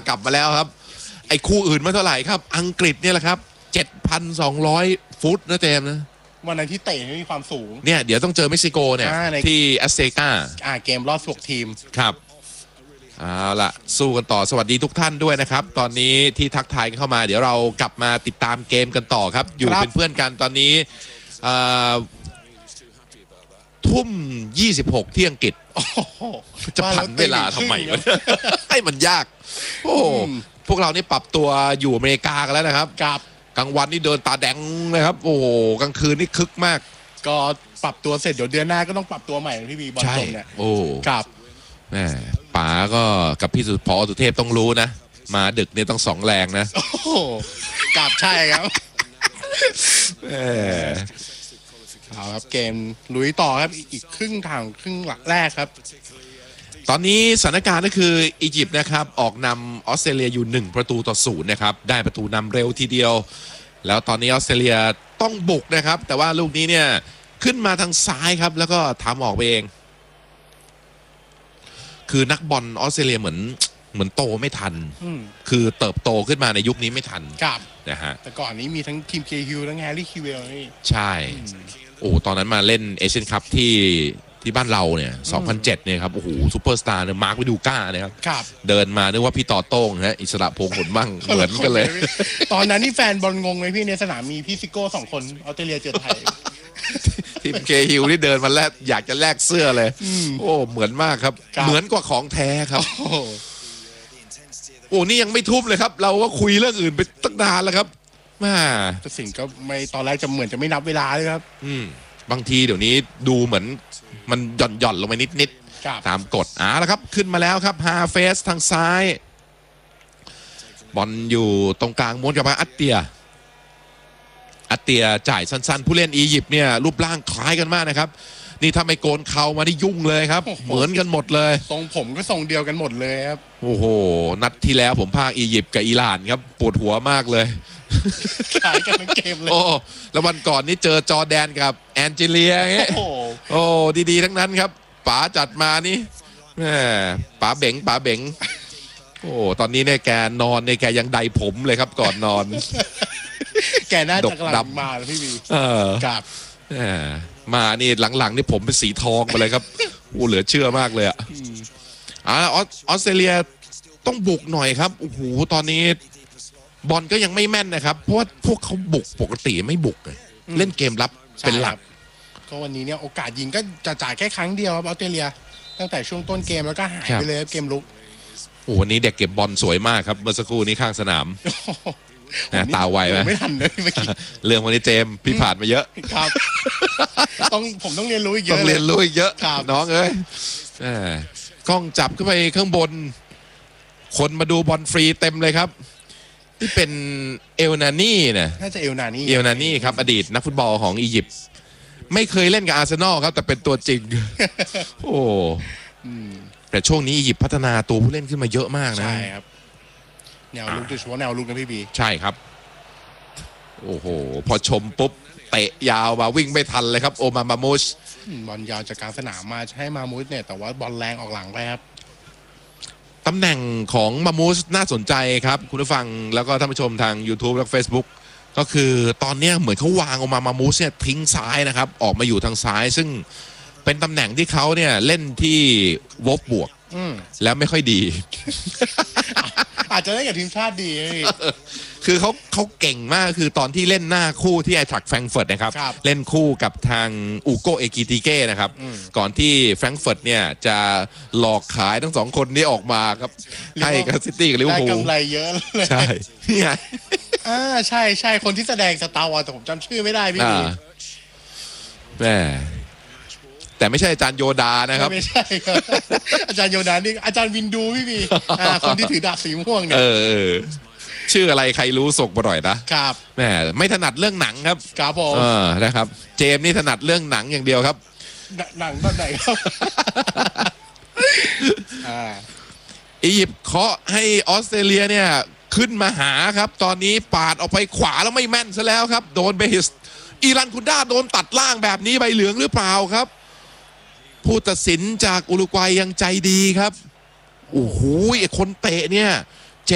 กลับมาแล้วครับไอ้คู่อื่นมาเท่าไหร่ครับอังกฤษเนี่ยแหละครับ 7,200 ฟุตนะเจมส์นะวันนั้นที่เตะมีความสูงเนี่ยเดี๋ยวต้องเจอเม็กซิโกเนี่ยที่แอสเซกาเกมรอบ16 ทีมครับเอาล่ะสู้กันต่อสวัสดีทุกท่านด้วยนะครับตอนนี้ที่ทักทายกันเข้ามาเดี๋ยวเรากลับมาติดตามเกมกันต่อครับอยู่เป็นเพื่อนกันตอนนี้ทุ่ม26ที่อังกฤษจะผันเวลาทำไมวะให้มันยากโอ้พวกเรานี่ปรับตัวอยู่อเมริกากันแล้วนะครับกลางวันนี่เดินตาแดงเลยครับโอ้กลางคืนนี่คึกมากก็ปรับตัวเสร็จเดี๋ยวเดือนหน้าก็ต้องปรับตัวใหม่พี่บีบอลจบเนี่ยโอ้กับแม่ป๋าก็กับพี่ผอ.สุเทพต้องรู้นะมาดึกเนี่ยต้อง2แรงนะโอ้กับใช่ครับเอาครับเกมลุยต่อครับอีกครึ่งหลักแรกครับตอนนี้สถานการณ์ก็คืออียิปต์นะครับออกนำออสเตรเลียอยู่1-0นะครับได้ประตูนำเร็วทีเดียวแล้วตอนนี้ออสเตรเลียต้องบุกนะครับแต่ว่าลูกนี้เนี่ยขึ้นมาทางซ้ายครับแล้วก็ทำออกไปเองคือนักบอลออสเตรเลียเหมือนโตไม่ทันคือเติบโตขึ้นมาในยุคนี้ไม่ทันนะฮะแต่ก่อนนี้มีทั้งทีมเคฮิลทั้งแฮร์รี่คิวเวลนี่ใช่โอ้ตอนนั้นมาเล่นเอเชียนคัพที่บ้านเราเนี่ย2007เนี่ยครับโอ้โหซูเปอร์สตาร์เนี่ยมาร์ควิดูก้านะครับเดินมานึกว่าพี่ต่อโต้งฮะอิสระพงษ์ผลมั่งเหมือนกันเลยตอนนั้นนี่แฟนบอลงงไหมพี่ในสนามมีพี่ซิโก้2 คนออสเตรเลียเจอไทยทีมเคฮิลที่เดินมาแลกอยากจะแลกเสื้อเลยโอ้เหมือนมากครับเหมือนกว่าของแท้ครับโอ้นี่ยังไม่ทุบเลยครับเราก็คุยเรื่องอื่นไปตั้งนานแล้วครับแต่สิ่งก็ไม่ตอนแรกจะเหมือนจะไม่นับเวลาเลยครับบางทีเดี๋ยวนี้ดูเหมือนมันหย่อนลงไปนิดตามกฎแล้วครับขึ้นมาแล้วครับฮาเฟสทางซ้ายบอลอยู่ตรงกลางม้วนกับอัตเตียจ่ายสั้นๆผู้เล่นอียิปต์เนี่ยรูปร่างคล้ายกันมากนะครับนี่ถ้าไม่โกนเข่ามานี่ยุ่งเลยครับเหมือนกันหมดเลยทรงผมก็ทรงเดียวกันหมดเลยครับโอ้โหนัดที่แล้วผมพากอียิปต์กับอิหร่านครับปวดหัวมากเลยคล้ายกันทั้งเกมเลยโอ้แล้ววันก่อนนี่เจอจอร์แดนกับแอนเจเลียเงี้ยโอ้ดีๆทั้งนั้นครับป๋าจัดมานี่ป๋าเบ๋งโอ้ตอนนี้เนี่ยแกนอนเนี่ยแกยังไดผมเลยครับก่อนนอนแกน่าจะกำลังมาแล้วพี่บีกับมานี่หลังๆนี่ผมเป็นสีทองไปเลยครับโอ้เหลือเชื่อมากเลยออสเตรเลียต้องบุกหน่อยครับโอ้โหตอนนี้บอลก็ยังไม่แม่นนะครับเพราะว่าพวกเขาบุกปกติไม่บุกเลยเล่นเกมรับเป็นหลักก็วันนี้เนี่ยโอกาสยิงก็จะจ่ายแค่ครั้งเดียวครับออสเตรเลียตั้งแต่ช่วงต้นเกมแล้วก็หายไปเลยเกมลุกโอ้วันนี้เด็กเก็บบอลสวยมากครับเมื่อสักครู่นี้ข้างสนามตาไวไหมไม่ทันเลยเมื่อกี้เรื่องวันนี้เจมพี่ผ่านมาเยอะครับผมต้องเรียนรู้อีกเยอะต้องเรียนรู้อีกเยอะน้องเอ้ยกล้องจับขึ้นไปข้างบนคนมาดูบอลฟรีเต็มเลยครับที่เป็นเอลนานี่นะน่าจะเอลนานี่ครับอดีตนักฟุตบอลของอียิปต์ไม่เคยเล่นกับอาร์เซนอลครับแต่เป็นตัวจริงโอ้แต่ช่วงนี้อียิปต์พัฒนาตัวผู้เล่นขึ้นมาเยอะมากนะใช่ครับแนวลุกโดยเฉพาะแนวลุกนะพี่บีใช่ครับโอ้โหพอชมปุ๊บเตะยาวมาวิ่งไม่ทันเลยครับโอมามูชบอลยาวจากกลางสนามมาให้มามูชเนี่ยแต่ว่าบอลแรงออกหลังไปครับตำแหน่งของมามูสน่าสนใจครับคุณผู้ฟังแล้วก็ท่านผู้ชมทาง YouTube และ Facebook ก็คือตอนนี้เหมือนเขาวางออกมามูสเนี่ยทิ้งซ้ายนะครับออกมาอยู่ทางซ้ายซึ่งเป็นตำแหน่งที่เขาเนี่ยเล่นที่วบบวกแล้วไม่ค่อยดีอาจจะเล่นกับทีมชาติดีคือเขาเก่งมากคือตอนที่เล่นหน้าคู่ที่ไอทรัคแฟรงก์เฟิร์ตนะครับเล่นคู่กับทางอูโกเอกิติเก้นะครับก่อนที่แฟรงก์เฟิร์ตเนี่ยจะหลอกขายทั้ง2 คนนี้ออกมาครับให้กับซิตี้กับลิเวอร์พูลได้กำไรเยอะเลยใช่นี่ไงใช่คนที่แสดงสตาร์วอร์แต่ผมจำชื่อไม่ได้พี่แม่แต่ไม่ใช่อาจารย์โยดานะครับไม่ใช่ครับอาจารย์โยดานี่อาจารย์วินดูพี่บีคนที่ถือดาบสีม่วงเนี่ยชื่ออะไรใครรู้ส่งมาหน่อยนะครับแหมไม่ถนัดเรื่องหนังครับครับผมนะครับเจมนี่ถนัดเรื่องหนังอย่างเดียวครับหนังแบบไหนครับอียิปต์เคาะให้ออสเตรเลียเนี่ยขึ้นมาหาครับตอนนี้ปาดออกไปขวาแล้วไม่แม่นซะแล้วครับโดนเบฮิสอีรันคุนด้าโดนตัดล่างแบบนี้ใบเหลืองหรือเปล่าครับผู้ตัดสินจากอุรุกวัยยังใจดีครับโอ้โหไอ้คนเตะเนี่ย